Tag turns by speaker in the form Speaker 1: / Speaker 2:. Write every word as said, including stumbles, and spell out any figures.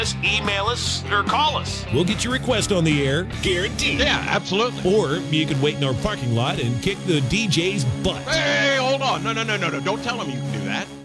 Speaker 1: Just email us or call us.
Speaker 2: We'll get your request on the air, guaranteed.
Speaker 3: Yeah, absolutely.
Speaker 2: Or you can wait in our parking lot and kick the D J's butt.
Speaker 3: Hey, hold on. No, no, no, no, no. Don't tell them you can do that.